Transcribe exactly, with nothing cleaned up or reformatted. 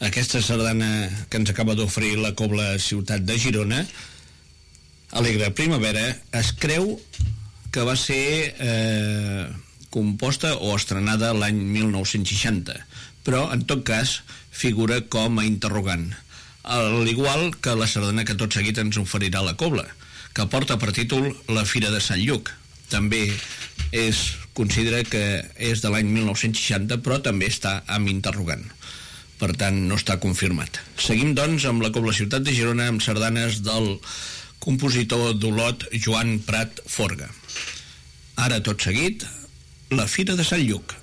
aquesta sardana que ens acaba d'oferir la Cobla Ciutat de Girona, Alegre Primavera, es creu que va ser eh, composta o estrenada l'any mil nou-cents seixanta, però en tot cas figura com a interrogant, al igual que la sardana que tot seguit ens oferirà la Cobla, que porta per títol La Fira de Sant Lluc. També es considera que és de l'any mil nou-cents seixanta, però també està amb interrogant. Per tant, no està confirmat. Seguim, doncs, amb la Cobla Ciutat de Girona, amb sardanes del compositor d'Olot, Joan Prat Forga. Ara, tot seguit, La Fira de Sant Lluc.